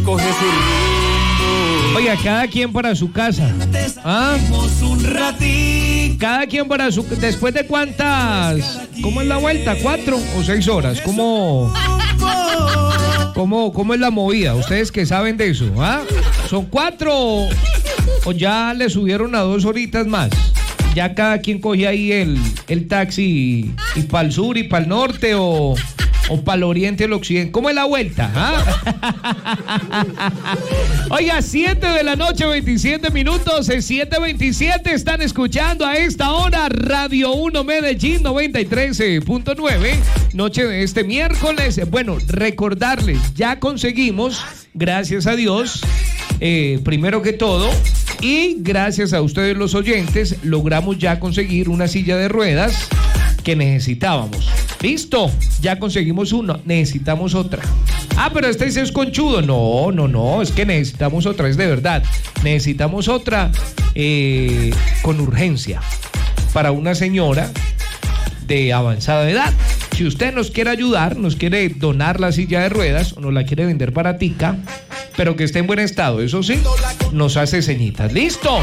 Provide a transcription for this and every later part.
coge su rumbo. Oiga, cada quien para su casa. ¿Ah? Un ratito. Cada quien para su... ¿Después de cuántas? ¿Cómo es la vuelta? ¿4 o 6 horas? ¿Cómo es la movida? Ustedes que saben de eso, ¿ah? ¿Son 4 o ya le subieron a 2 horitas más? Ya cada quien coge ahí el taxi y para el sur y para el norte o para el oriente y el occidente. ¿Cómo es la vuelta? ¿Ah? Oiga, 7 de la noche, 27 minutos, 7:27. Están escuchando a esta hora Radio 1 Medellín 93.9. Noche de este miércoles. Bueno, recordarles, ya conseguimos, gracias a Dios, primero que todo, y gracias a ustedes los oyentes, logramos ya conseguir una silla de ruedas que necesitábamos. Listo, ya conseguimos una, necesitamos otra. Ah, pero este es conchudo. No, es que necesitamos otra, es de verdad. Necesitamos otra con urgencia para una señora de avanzada edad. Si usted nos quiere ayudar, nos quiere donar la silla de ruedas o nos la quiere vender baratica, pero que esté en buen estado, eso sí, nos hace señitas. ¡Listo!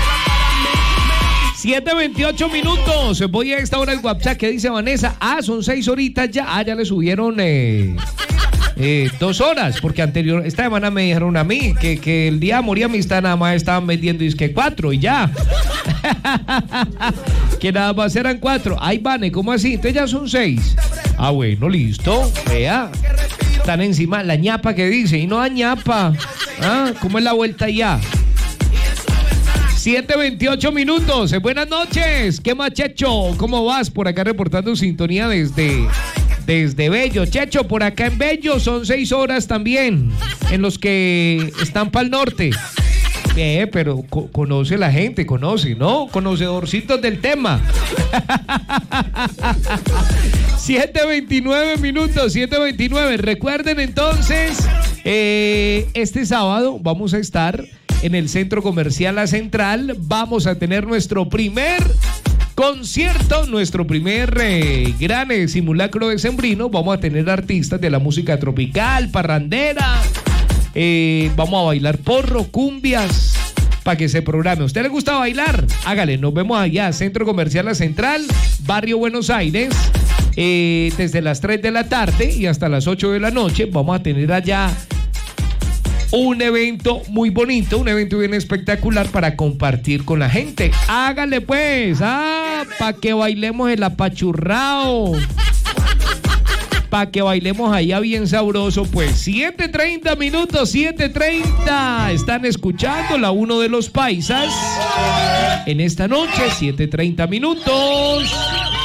7:28 minutos. Voy a esta hora el WhatsApp. ¿Qué dice Vanessa? Son 6 horitas ya. Ya le subieron 2 horas, porque esta semana me dijeron a mí que el día de Amor y Amistad nada más estaban vendiendo disque 4 y ya. Que nada más eran 4. Ay, Vane, ¿cómo así? Entonces ya son 6. Ah, bueno, listo. Vea. Están encima, la ñapa que dice, y no da ñapa. ¿Cómo es la vuelta ya? 7:28 minutos. Buenas noches. ¿Qué más, Checho? ¿Cómo vas? Por acá reportando sintonía desde Bello. Checho, por acá en Bello son 6 horas también, en los que están para el norte. Pero conoce la gente, ¿no? Conocedorcitos del tema. 7:29 minutos, 7:29. Recuerden entonces, este sábado vamos a estar en el Centro Comercial La Central. Vamos a tener nuestro primer concierto, nuestro primer gran simulacro decembrino. Vamos a tener artistas de la música tropical, parrandera. Vamos a bailar porro, cumbias, para que se programe. ¿A usted le gusta bailar? Hágale, nos vemos allá, Centro Comercial La Central, Barrio Buenos Aires, desde las 3 de la tarde y hasta las 8 de la noche. Vamos a tener allá un evento muy bonito, un evento bien espectacular para compartir con la gente. Hágale pues, para que bailemos el apachurrao, para que bailemos allá bien sabroso. Pues 7:30 minutos, 7:30. Están escuchando la 1 de los paisas en esta noche, 7:30 minutos.